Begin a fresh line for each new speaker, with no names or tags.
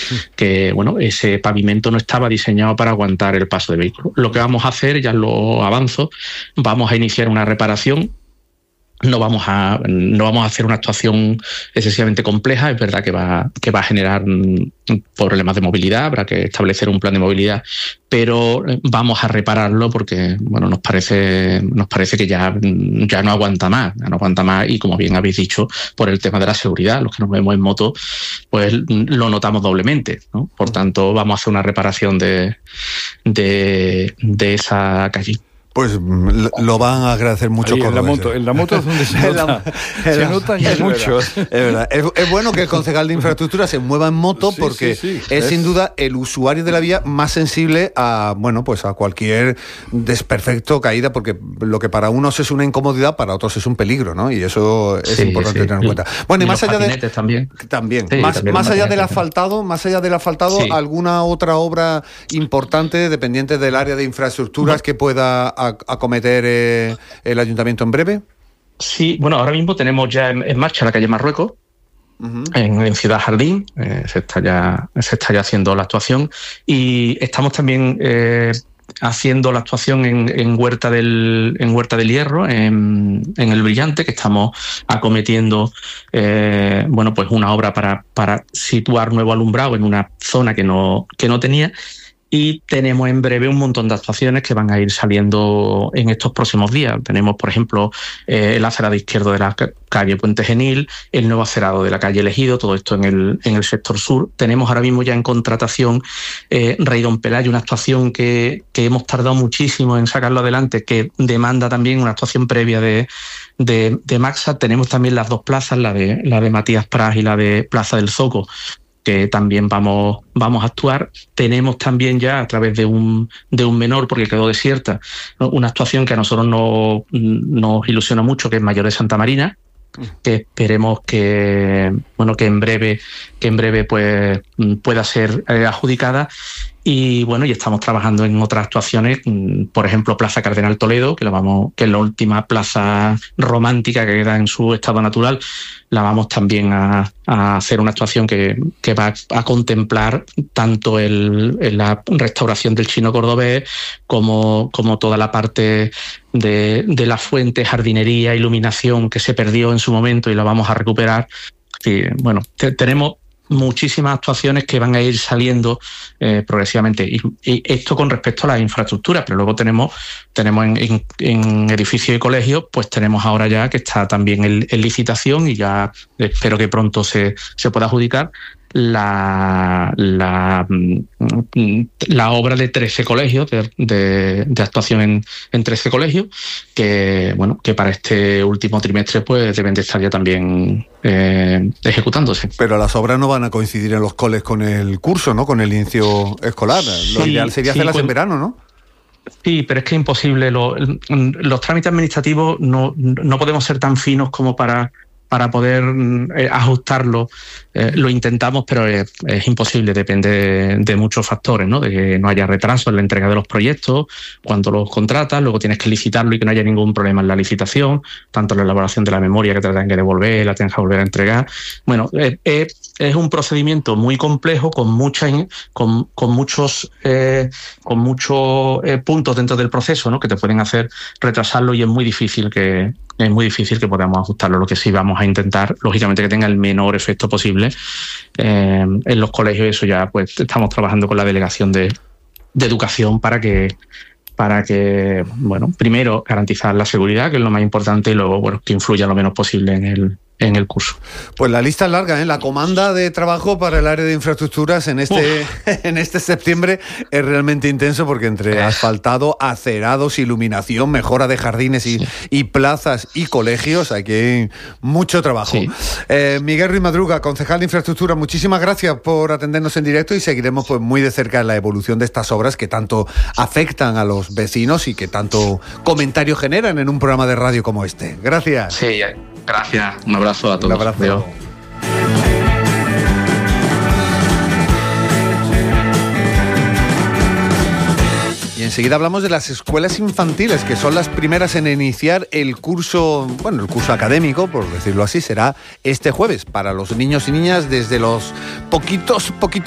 que bueno, ese pavimento no estaba diseñado para aguantar el paso de vehículos. Lo que vamos a hacer, ya lo avanzo, vamos a iniciar una reparación. No vamos a hacer una actuación excesivamente compleja. Es verdad que va a generar problemas de movilidad, habrá que establecer un plan de movilidad, pero vamos a repararlo porque bueno, nos parece que ya no aguanta más, y como bien habéis dicho, por el tema de la seguridad, los que nos vemos en moto, pues lo notamos doblemente, ¿no? Por tanto, vamos a hacer una reparación de esa calle.
Pues lo van a agradecer mucho.
Ahí, en la moto es donde se nota. Se notan mucho.
Es verdad. Es bueno que el concejal de infraestructura se mueva en moto porque es sin duda el usuario de la vía más sensible a cualquier desperfecto, caída, porque lo que para unos es una incomodidad, para otros es un peligro, ¿no? Y eso es importante tener en cuenta. Bueno, y más allá de
también.
Más allá del asfaltado, ¿alguna otra obra importante dependiente del área de infraestructuras que pueda acometer el ayuntamiento en breve?
Sí, bueno, ahora mismo tenemos ya en marcha la calle Marruecos, en Ciudad Jardín, se está ya haciendo la actuación, y estamos también haciendo la actuación en Huerta del Hierro, en El Brillante, que estamos acometiendo pues una obra para situar nuevo alumbrado en una zona que no tenía. Y tenemos en breve un montón de actuaciones que van a ir saliendo en estos próximos días. Tenemos, por ejemplo, el acerado izquierdo de la calle Puente Genil, el nuevo acerado de la calle Elegido, todo esto en el sector sur. Tenemos ahora mismo ya en contratación Rey Don Pelayo, una actuación que hemos tardado muchísimo en sacarlo adelante, que demanda también una actuación previa de Maxa. Tenemos también las dos plazas, la de Matías Pras y la de Plaza del Zoco, que también vamos a actuar. Tenemos también ya, a través de un menor, porque quedó desierta, ¿no?, una actuación que a nosotros nos ilusiona mucho, que es Mayor de Santa Marina, que esperemos que en breve pues pueda ser adjudicada. Y bueno, y estamos trabajando en otras actuaciones, por ejemplo, Plaza Cardenal Toledo, que es la última plaza romántica que queda en su estado natural. La vamos también a hacer una actuación que va a contemplar tanto la restauración del Chino Cordobés como toda la parte de la fuente, jardinería, iluminación que se perdió en su momento y la vamos a recuperar. Y, bueno, tenemos muchísimas actuaciones que van a ir saliendo progresivamente, y esto con respecto a las infraestructuras, pero luego tenemos en edificios y colegios, pues tenemos ahora ya que está también en licitación, y ya espero que pronto se pueda adjudicar la obra de 13 colegios, de actuación en 13 colegios, que para este último trimestre pues deben de estar ya también ejecutándose.
Pero las obras no van a coincidir en los coles con el curso, ¿no?, con el inicio escolar. Lo ideal sería hacerlas en verano, ¿no?
Sí, pero es que es imposible. Los trámites administrativos no podemos ser tan finos como para poder ajustarlo. Lo intentamos, pero es imposible, depende de muchos factores, ¿no? De que no haya retraso en la entrega de los proyectos, cuando los contratas, luego tienes que licitarlo y que no haya ningún problema en la licitación, tanto en la elaboración de la memoria, que te la tengan que devolver, la tengas que volver a entregar. Bueno, es un procedimiento muy complejo, con muchos puntos dentro del proceso, ¿no?, que te pueden hacer retrasarlo, y es muy difícil que podamos ajustarlo. Lo que sí vamos a intentar, lógicamente, que tenga el menor efecto posible en los colegios. Eso ya pues estamos trabajando con la delegación de educación para que primero garantizar la seguridad, que es lo más importante, y luego que influya lo menos posible en el curso.
Pues la lista es larga, ¿eh? La comanda de trabajo para el área de infraestructuras en este septiembre es realmente intenso, porque entre asfaltado, acerados, iluminación, mejora de jardines y plazas y colegios, aquí hay mucho trabajo. Sí. Miguel Ruiz Madruga, concejal de infraestructura, muchísimas gracias por atendernos en directo, y seguiremos pues muy de cerca la evolución de estas obras que tanto afectan a los vecinos y que tanto comentarios generan en un programa de radio como este. Gracias.
Sí, gracias. Un abrazo a todos.
Un abrazo. Adiós. Y enseguida hablamos de las escuelas infantiles, que son las primeras en iniciar el curso académico, por decirlo así. Será este jueves para los niños y niñas desde los poquitos